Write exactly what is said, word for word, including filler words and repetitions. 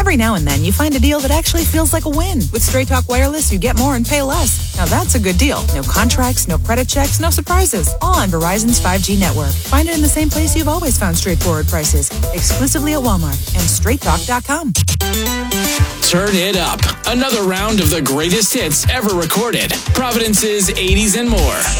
Every now and then, you find a deal that actually feels like a win. With Straight Talk Wireless, you get more and pay less. Now that's a good deal. No contracts, no credit checks, no surprises. All on Verizon's five G network. Find it in the same place you've always found straightforward prices. Exclusively at Walmart and straight talk dot com. Turn it up. Another round of the greatest hits ever recorded. Providence's eighties and more.